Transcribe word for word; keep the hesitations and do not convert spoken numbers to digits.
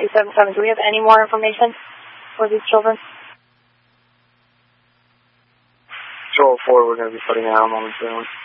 two seven seven. Do we have any more information for these children? Control four, we're going to be putting out momentarily.